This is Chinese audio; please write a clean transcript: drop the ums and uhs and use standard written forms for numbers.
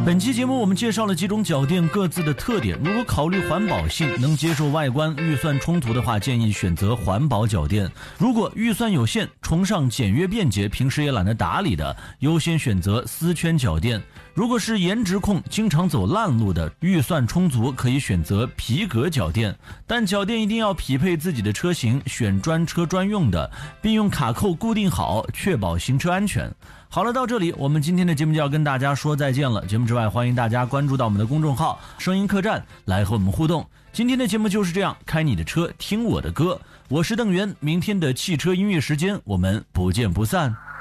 本期节目我们介绍了几种脚垫各自的特点，如果考虑环保性，能接受外观，预算冲突的话，建议选择环保脚垫。如果预算有限，崇尚简约便捷，平时也懒得打理的，优先选择丝圈脚垫。如果是颜值控，经常走烂路的，预算充足，可以选择皮革脚垫。但脚垫一定要匹配自己的车型，选专车专用的，并用卡扣固定好，确保行车安全。好了，到这里我们今天的节目就要跟大家说再见了。节目之外，欢迎大家关注到我们的公众号声音客栈来和我们互动。今天的节目就是这样，开你的车听我的歌，我是邓源，明天的汽车音乐时间我们不见不散。